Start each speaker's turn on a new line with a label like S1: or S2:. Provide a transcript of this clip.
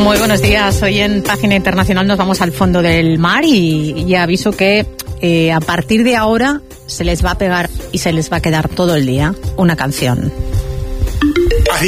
S1: Muy buenos días. Hoy en Página Internacional nos vamos al fondo del mar y aviso que a partir de ahora se les va a pegar y se les va a quedar todo el día una canción.